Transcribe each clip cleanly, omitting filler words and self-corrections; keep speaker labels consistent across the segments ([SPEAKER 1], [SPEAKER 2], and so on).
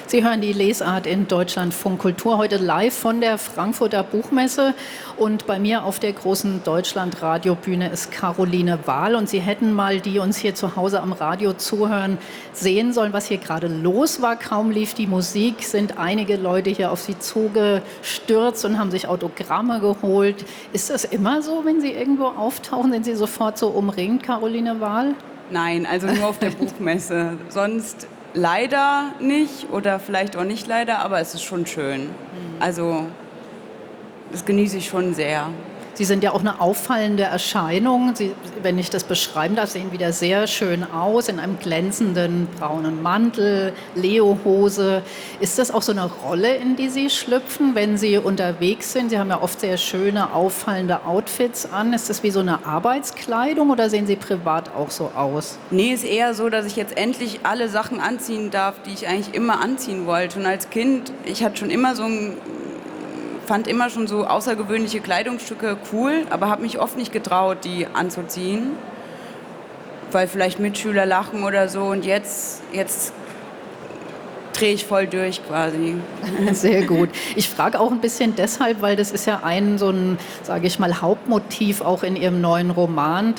[SPEAKER 1] Sie hören die Lesart in Deutschlandfunk Kultur, heute live von der Frankfurter Buchmesse. Und bei mir auf der großen Deutschland-Radiobühne ist Caroline Wahl. Und Sie hätten mal, die uns hier zu Hause am Radio zuhören, sehen sollen, was hier gerade los war. Kaum lief die Musik, sind einige Leute hier auf Sie zugestürzt und haben sich Autogramme geholt. Ist das immer so, wenn Sie irgendwo auftauchen? Sind Sie sofort so umringt, Caroline Wahl?
[SPEAKER 2] Nein, also nur auf der Buchmesse. Sonst leider nicht oder vielleicht auch nicht leider, aber es ist schon schön. Also das genieße ich schon sehr.
[SPEAKER 1] Sie sind ja auch eine auffallende Erscheinung. Sie, wenn ich das beschreiben darf, sehen wieder sehr schön aus in einem glänzenden braunen Mantel, Leo-Hose. Ist das auch so eine Rolle, in die Sie schlüpfen, wenn Sie unterwegs sind? Sie haben ja oft sehr schöne, auffallende Outfits an. Ist das wie so eine Arbeitskleidung oder sehen Sie privat auch so aus?
[SPEAKER 2] Nee, ist eher so, dass ich jetzt endlich alle Sachen anziehen darf, die ich eigentlich immer anziehen wollte. Und als Kind, ich hatte schon immer fand immer schon so außergewöhnliche Kleidungsstücke cool, aber habe mich oft nicht getraut, die anzuziehen, weil vielleicht Mitschüler lachen oder so. Und jetzt drehe ich voll durch quasi.
[SPEAKER 1] Sehr gut. Ich frage auch ein bisschen deshalb, weil das ist ja so ein, sage ich mal, Hauptmotiv auch in Ihrem neuen Roman,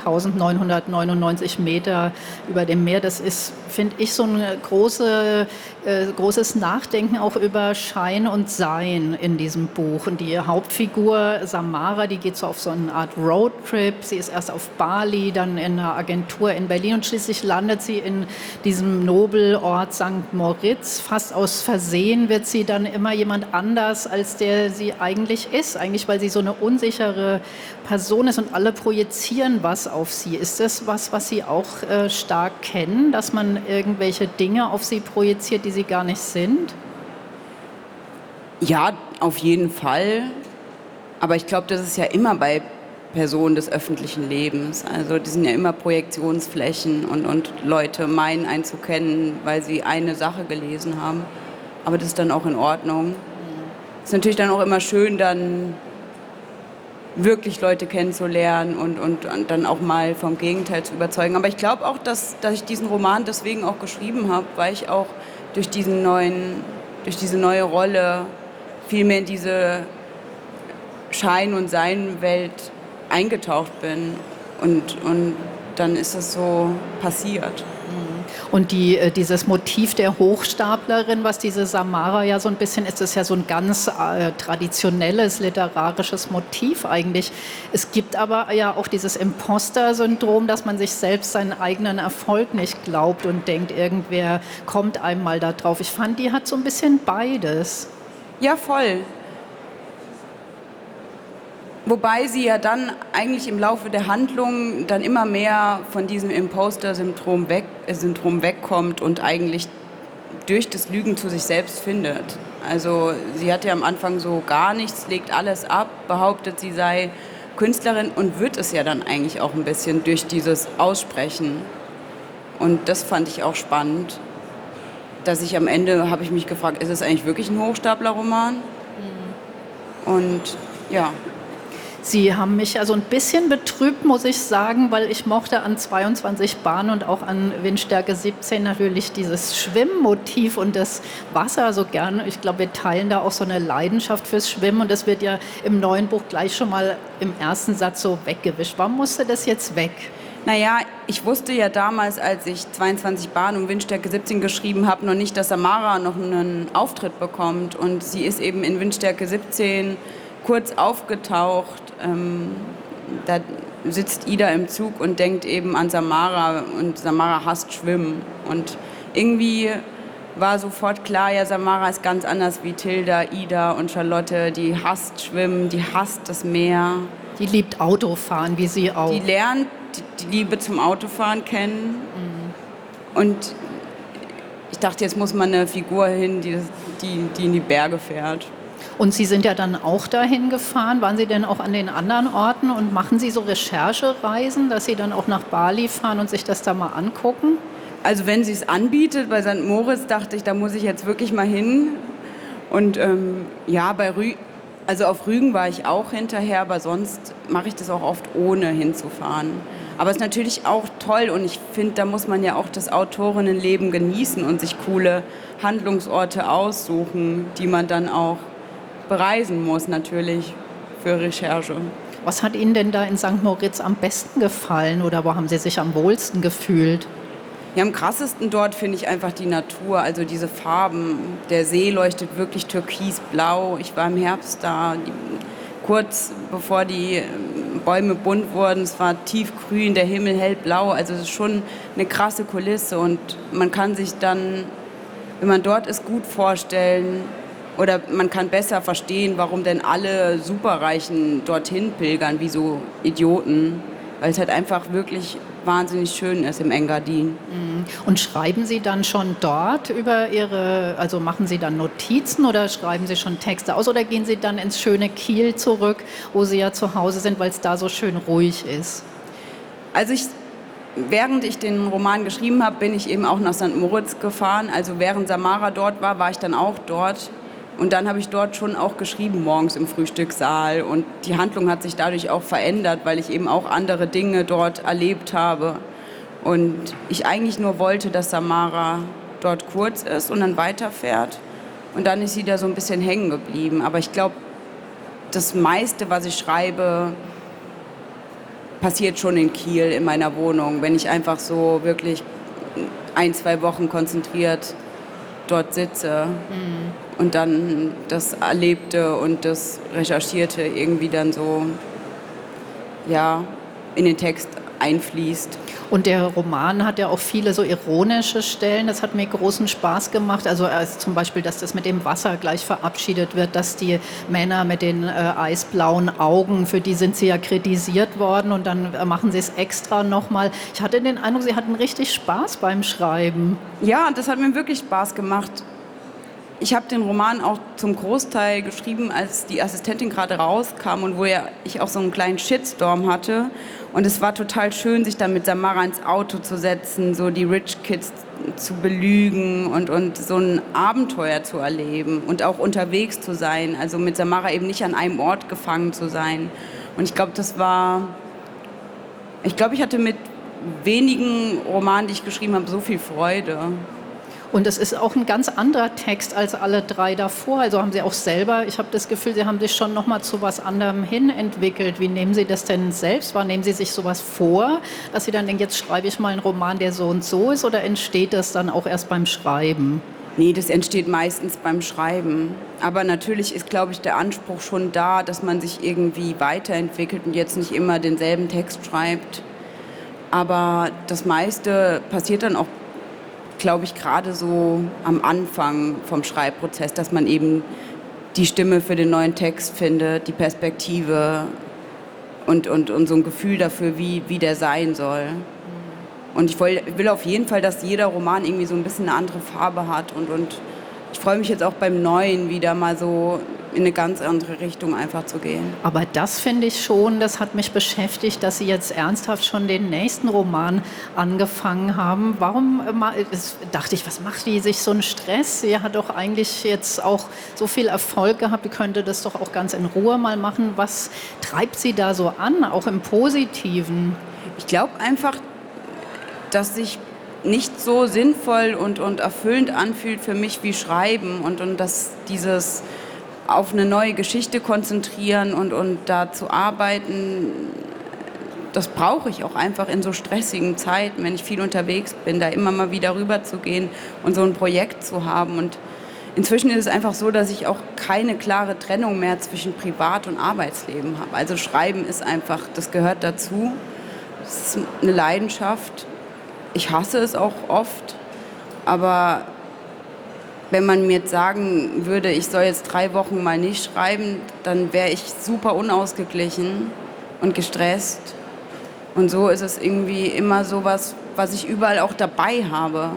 [SPEAKER 1] 1999 Meter über dem Meer. Das ist, finde ich, so ein großes Nachdenken auch über Schein und Sein in diesem Buch. Und die Hauptfigur Samara, die geht so auf so eine Art Roadtrip. Sie ist erst auf Bali, dann in einer Agentur in Berlin und schließlich landet sie in diesem Nobelort St. Moritz. Fast aus Versehen wird sie dann immer jemand anders, als der sie eigentlich ist. Eigentlich, weil sie so eine unsichere Person ist und alle projizieren was auf sie. Ist das was Sie auch stark kennen, dass man irgendwelche Dinge auf sie projiziert, die sie gar nicht sind?
[SPEAKER 2] Ja, auf jeden Fall. Aber ich glaube, das ist ja immer bei Personen des öffentlichen Lebens. Also die sind ja immer Projektionsflächen und Leute meinen einen zu kennen, weil sie eine Sache gelesen haben. Aber das ist dann auch in Ordnung. Ist natürlich dann auch immer schön, dann wirklich Leute kennenzulernen und dann auch mal vom Gegenteil zu überzeugen. Aber ich glaube auch, dass ich diesen Roman deswegen auch geschrieben habe, weil ich auch durch diese neue Rolle viel mehr in diese Schein- und Sein-Welt eingetaucht bin und dann ist es so passiert.
[SPEAKER 1] Und dieses Motiv der Hochstaplerin, was diese Samara ja so ein bisschen ist, ist ja so ein ganz traditionelles literarisches Motiv eigentlich. Es gibt aber ja auch dieses Imposter-Syndrom, dass man sich selbst seinen eigenen Erfolg nicht glaubt und denkt, irgendwer kommt einem mal da drauf. Ich fand, die hat so ein bisschen beides.
[SPEAKER 2] Ja, voll. Wobei sie ja dann eigentlich im Laufe der Handlung dann immer mehr von diesem Imposter-Syndrom wegkommt und eigentlich durch das Lügen zu sich selbst findet. Also sie hat ja am Anfang so gar nichts, legt alles ab, behauptet, sie sei Künstlerin und wird es ja dann eigentlich auch ein bisschen durch dieses Aussprechen. Und das fand ich auch spannend, dass ich am Ende, habe ich mich gefragt, ist es eigentlich wirklich ein Hochstapler-Roman? Und ja.
[SPEAKER 1] Sie haben mich ja so ein bisschen betrübt, muss ich sagen, weil ich mochte an 22 Bahnen und auch an Windstärke 17 natürlich dieses Schwimmmotiv und das Wasser so gern. Ich glaube, wir teilen da auch so eine Leidenschaft fürs Schwimmen und das wird ja im neuen Buch gleich schon mal im ersten Satz so weggewischt. Warum musste das jetzt weg?
[SPEAKER 2] Naja, ich wusste ja damals, als ich 22 Bahnen und Windstärke 17 geschrieben habe, noch nicht, dass Samara noch einen Auftritt bekommt. Und sie ist eben in Windstärke 17 kurz aufgetaucht. Da sitzt Ida im Zug und denkt eben an Samara und Samara hasst Schwimmen. Und irgendwie war sofort klar, ja, Samara ist ganz anders wie Tilda, Ida und Charlotte. Die hasst Schwimmen, die hasst das Meer.
[SPEAKER 1] Die liebt Autofahren, wie Sie auch.
[SPEAKER 2] Die lernt die Liebe zum Autofahren kennen. Und ich dachte, jetzt muss man eine Figur hin, die in die Berge fährt.
[SPEAKER 1] Und Sie sind ja dann auch dahin gefahren. Waren Sie denn auch an den anderen Orten und machen Sie so Recherchereisen, dass Sie dann auch nach Bali fahren und sich das da mal angucken?
[SPEAKER 2] Also wenn sie es anbietet, bei St. Moritz dachte ich, da muss ich jetzt wirklich mal hin. Und ja, bei Also auf Rügen war ich auch hinterher, aber sonst mache ich das auch oft ohne hinzufahren. Aber es ist natürlich auch toll und ich finde, da muss man ja auch das Autorinnenleben genießen und sich coole Handlungsorte aussuchen, die man dann auch bereisen muss natürlich für Recherche.
[SPEAKER 1] Was hat Ihnen denn da in St. Moritz am besten gefallen oder wo haben Sie sich am wohlsten gefühlt?
[SPEAKER 2] Ja, am krassesten dort finde ich einfach die Natur, also diese Farben. Der See leuchtet wirklich türkisblau. Ich war im Herbst da, kurz bevor die Bäume bunt wurden. Es war tiefgrün, der Himmel hellblau. Also es ist schon eine krasse Kulisse und man kann sich dann, wenn man dort ist, gut vorstellen oder man kann besser verstehen, warum denn alle Superreichen dorthin pilgern, wie so Idioten. Weil es halt einfach wirklich wahnsinnig schön ist im Engadin.
[SPEAKER 1] Und schreiben Sie dann schon dort über also machen Sie dann Notizen oder schreiben Sie schon Texte aus oder gehen Sie dann ins schöne Kiel zurück, wo Sie ja zu Hause sind, weil es da so schön ruhig ist?
[SPEAKER 2] Also während ich den Roman geschrieben habe, bin ich eben auch nach St. Moritz gefahren. Also während Samara dort war ich dann auch dort. Und dann habe ich dort schon auch geschrieben, morgens im Frühstückssaal. Und die Handlung hat sich dadurch auch verändert, weil ich eben auch andere Dinge dort erlebt habe. Und ich eigentlich nur wollte, dass Samara dort kurz ist und dann weiterfährt. Und dann ist sie da so ein bisschen hängen geblieben. Aber ich glaube, das meiste, was ich schreibe, passiert schon in Kiel, in meiner Wohnung. Wenn ich einfach so wirklich 1-2 Wochen konzentriert dort sitze. Und dann das Erlebte und das Recherchierte irgendwie dann so, ja, in den Text einfließt.
[SPEAKER 1] Und der Roman hat ja auch viele so ironische Stellen. Das hat mir großen Spaß gemacht. Also zum Beispiel, dass das mit dem Wasser gleich verabschiedet wird, dass die Männer mit den eisblauen Augen, für die sind sie ja kritisiert worden und dann machen sie es extra nochmal. Ich hatte den Eindruck, Sie hatten richtig Spaß beim Schreiben.
[SPEAKER 2] Ja, das hat mir wirklich Spaß gemacht. Ich habe den Roman auch zum Großteil geschrieben, als die Assistentin gerade rauskam und wo ich auch so einen kleinen Shitstorm hatte. Und es war total schön, sich dann mit Samara ins Auto zu setzen, so die Rich Kids zu belügen und so ein Abenteuer zu erleben und auch unterwegs zu sein. Also mit Samara eben nicht an einem Ort gefangen zu sein. Und ich glaube, ich hatte mit wenigen Romanen, die ich geschrieben habe, so viel Freude.
[SPEAKER 1] Und es ist auch ein ganz anderer Text als alle drei davor. Also haben Sie auch selber, ich habe das Gefühl, Sie haben sich schon noch mal zu was anderem hin entwickelt. Wie nehmen Sie das denn selbst wahr? Nehmen Sie sich sowas vor, dass Sie dann denken, jetzt schreibe ich mal einen Roman, der so und so ist, oder entsteht das dann auch erst beim Schreiben?
[SPEAKER 2] Nee, das entsteht meistens beim Schreiben. Aber natürlich ist, glaube ich, der Anspruch schon da, dass man sich irgendwie weiterentwickelt und jetzt nicht immer denselben Text schreibt. Aber das meiste passiert dann auch, glaube ich, gerade so am Anfang vom Schreibprozess, dass man eben die Stimme für den neuen Text findet, die Perspektive und so ein Gefühl dafür, wie der sein soll. Und ich will auf jeden Fall, dass jeder Roman irgendwie so ein bisschen eine andere Farbe hat und ich freue mich jetzt auch beim Neuen wieder mal so in eine ganz andere Richtung einfach zu gehen.
[SPEAKER 1] Aber das finde ich schon, das hat mich beschäftigt, dass Sie jetzt ernsthaft schon den nächsten Roman angefangen haben. Warum, dachte ich, was macht die sich so einen Stress? Sie hat doch eigentlich jetzt auch so viel Erfolg gehabt, die könnte das doch auch ganz in Ruhe mal machen. Was treibt Sie da so an, auch im Positiven?
[SPEAKER 2] Ich glaube einfach, dass sich nicht so sinnvoll und erfüllend anfühlt für mich wie Schreiben und dass dieses auf eine neue Geschichte konzentrieren und da zu arbeiten, das brauche ich auch einfach in so stressigen Zeiten, wenn ich viel unterwegs bin, da immer mal wieder rüber zu gehen und so ein Projekt zu haben. Und inzwischen ist es einfach so, dass ich auch keine klare Trennung mehr zwischen Privat- und Arbeitsleben habe. Also Schreiben ist einfach, das gehört dazu. Es ist eine Leidenschaft. Ich hasse es auch oft, aber wenn man mir jetzt sagen würde, ich soll jetzt 3 Wochen mal nicht schreiben, dann wäre ich super unausgeglichen und gestresst. Und so ist es irgendwie immer so was ich überall auch dabei habe.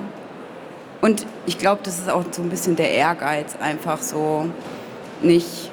[SPEAKER 2] Und ich glaube, das ist auch so ein bisschen der Ehrgeiz, einfach so nicht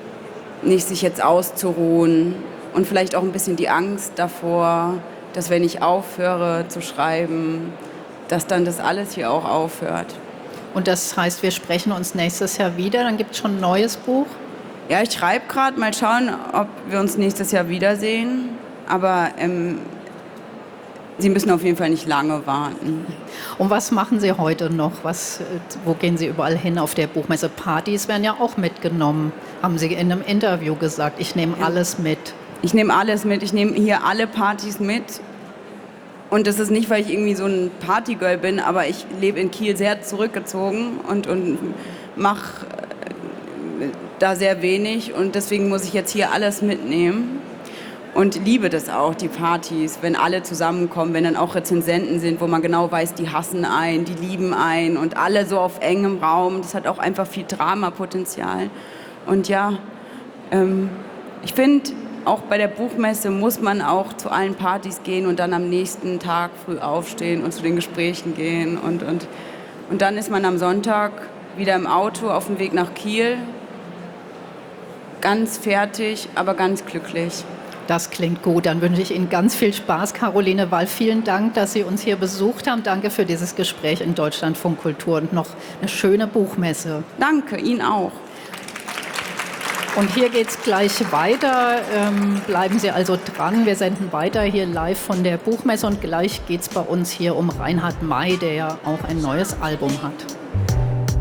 [SPEAKER 2] sich jetzt auszuruhen und vielleicht auch ein bisschen die Angst davor, dass wenn ich aufhöre zu schreiben, dass dann das alles hier auch aufhört.
[SPEAKER 1] Und das heißt, wir sprechen uns nächstes Jahr wieder, dann gibt es schon ein neues Buch?
[SPEAKER 2] Ja, ich schreibe gerade, mal schauen, ob wir uns nächstes Jahr wiedersehen. Aber Sie müssen auf jeden Fall nicht lange warten.
[SPEAKER 1] Und was machen Sie heute noch? Wo gehen Sie überall hin auf der Buchmesse? Partys werden ja auch mitgenommen, haben Sie in einem Interview gesagt. Ich nehme alles mit.
[SPEAKER 2] Ich nehme alles mit. Ich nehme hier alle Partys mit. Und das ist nicht, weil ich irgendwie so ein Partygirl bin, aber ich lebe in Kiel sehr zurückgezogen und mache da sehr wenig. Und deswegen muss ich jetzt hier alles mitnehmen. Und liebe das auch, die Partys, wenn alle zusammenkommen, wenn dann auch Rezensenten sind, wo man genau weiß, die hassen einen, die lieben einen und alle so auf engem Raum. Das hat auch einfach viel Dramapotenzial. Und ja, ich finde, auch bei der Buchmesse muss man auch zu allen Partys gehen und dann am nächsten Tag früh aufstehen und zu den Gesprächen gehen. Und dann ist man am Sonntag wieder im Auto auf dem Weg nach Kiel, ganz fertig, aber ganz glücklich.
[SPEAKER 1] Das klingt gut. Dann wünsche ich Ihnen ganz viel Spaß, Caroline Wall. Vielen Dank, dass Sie uns hier besucht haben. Danke für dieses Gespräch in Deutschlandfunk Kultur und noch eine schöne Buchmesse.
[SPEAKER 2] Danke, Ihnen auch.
[SPEAKER 1] Und hier geht es gleich weiter. Bleiben Sie also dran. Wir senden weiter hier live von der Buchmesse und gleich geht es bei uns hier um Reinhard May, der ja auch ein neues Album hat.